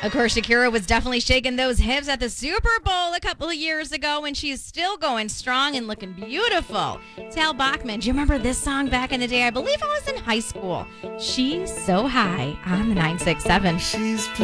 Of course, Shakira was definitely shaking those hips at the Super Bowl a couple of years ago, and she's still going strong and looking beautiful. Tal Bachman, do you remember this song back in the day? I believe I was in high school. She's So High on the 967. She's